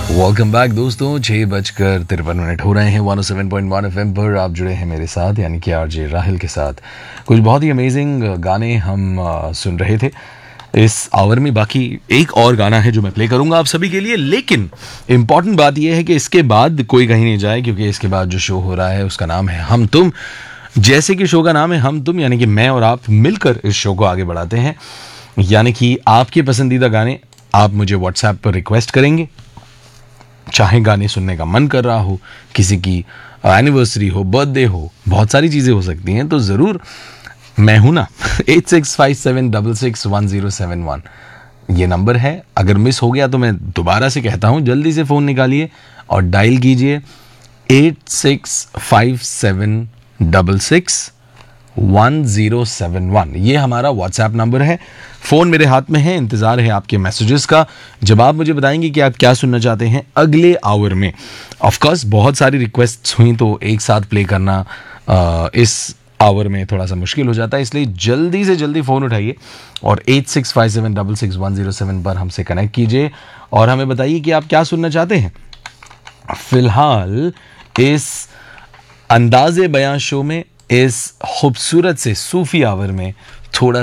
Welcome back दोस्तों, 6:53 हो रहे हैं 107.1 FM पर। आप जुड़े हैं मेरे साथ यानी कि आरजे राहिल के साथ। कुछ बहुत ही अमेजिंग गाने हम सुन रहे थे इस आवर में। बाकी एक और गाना है जो मैं प्ले करूंगा आप सभी के लिए, लेकिन इम्पॉर्टेंट बात यह है कि इसके बाद कोई कहीं नहीं जाए, क्योंकि इसके बाद जो शो हो रहा है उसका नाम है हम तुम। जैसे कि शो का नाम है हम तुम, यानी कि मैं और आप मिलकर इस शो को आगे बढ़ाते हैं। यानी कि आपके पसंदीदा गाने आप मुझे व्हाट्सएप पर रिक्वेस्ट करेंगे, चाहे गाने सुनने का मन कर रहा हो, किसी की एनिवर्सरी हो, बर्थडे हो, बहुत सारी चीज़ें हो सकती हैं, तो ज़रूर मैं हूं ना। 8657661071 ये नंबर है। अगर मिस हो गया तो मैं दोबारा से कहता हूं, जल्दी से फ़ोन निकालिए और डायल कीजिए 8657661071। ये हमारा व्हाट्सएप नंबर है। फ़ोन मेरे हाथ में है, इंतज़ार है आपके मैसेजेस का। जब आप मुझे बताएंगे कि आप क्या सुनना चाहते हैं अगले आवर में। ऑफ कोर्स बहुत सारी रिक्वेस्ट्स हुई तो एक साथ प्ले करना इस आवर में थोड़ा सा मुश्किल हो जाता है, इसलिए जल्दी से जल्दी फ़ोन उठाइए और 8657661071 पर हमसे कनेक्ट कीजिए और हमें बताइए कि आप क्या सुनना चाहते हैं। फ़िलहाल इस अंदाज़े बयां शो में, इस खूबसूरत से सूफी आवर में थोड़ा